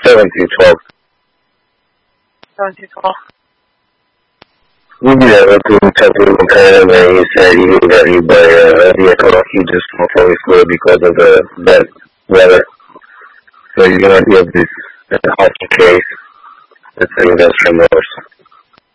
1712. 1712. We'll be able to talk to him and he said he knew that he just fully fluid because of the bad weather. So he's going to give this hospital case. That's what he does for most.